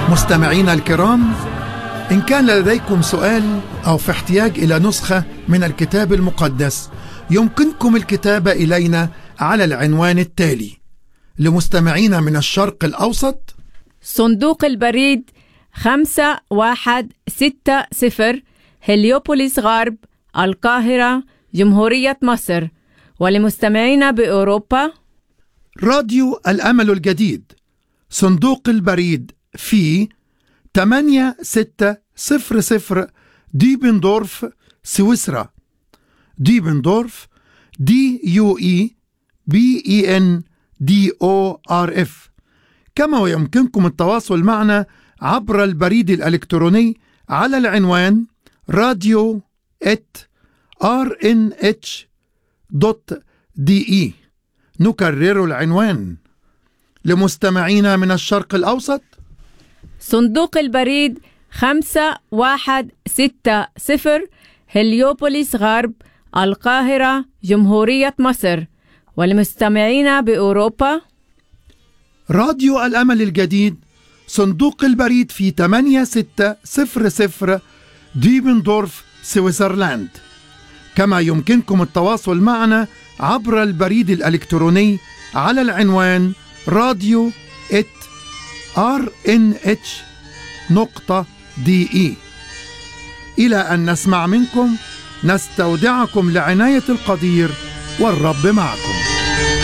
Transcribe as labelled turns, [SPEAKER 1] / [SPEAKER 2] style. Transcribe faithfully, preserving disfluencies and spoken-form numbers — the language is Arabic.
[SPEAKER 1] مستمعينا الكرام، إن كان لديكم سؤال أو في احتياج إلى نسخة من الكتاب المقدس يمكنكم الكتابة إلينا على العنوان التالي: لمستمعينا من الشرق الأوسط،
[SPEAKER 2] صندوق البريد خمسة واحد ستة صفر، هليوبوليس غرب، القاهرة، جمهورية مصر. ولمستمعينا بأوروبا،
[SPEAKER 1] راديو الأمل الجديد، صندوق البريد في ثمانية ستة صفر صفر، ديبندورف، سويسرا. ديبندورف، دي يو إي بي إي إن دي أو آر إف. كما ويمكنكم التواصل معنا عبر البريد الإلكتروني على العنوان راديو آت آر إن إتش دوت دي إي. نكرر العنوان: لمستمعينا من الشرق الأوسط،
[SPEAKER 2] صندوق البريد خمسة واحد ستة صفر، هليوبوليس غرب، القاهرة، جمهورية مصر. ولمستمعينا بأوروبا،
[SPEAKER 1] راديو الأمل الجديد، صندوق البريد في ثمانية ستة صفر صفر، ديبندورف، سويسرلاند. كما يمكنكم التواصل معنا عبر البريد الإلكتروني على العنوان راديو آت آر إن إتش نقطة دي إي. إلى أن نسمع منكم، نستودعكم لعناية القدير، والرب معكم.